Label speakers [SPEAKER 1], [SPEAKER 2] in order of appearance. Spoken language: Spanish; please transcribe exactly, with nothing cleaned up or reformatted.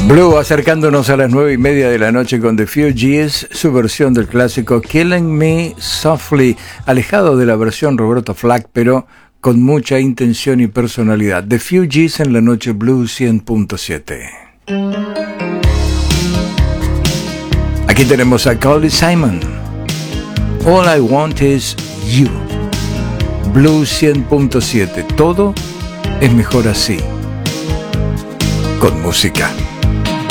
[SPEAKER 1] Blue acercándonos a las nueve y media de la noche con The Fugees, su versión del clásico Killing Me Softly, alejado de la versión Roberta Flack, pero con mucha intención y personalidad. The Fugees en la noche Blue cien punto siete. Aquí tenemos a Carly Simon. All I Want Is You. Blue cien punto siete. Todo es mejor así. Con música.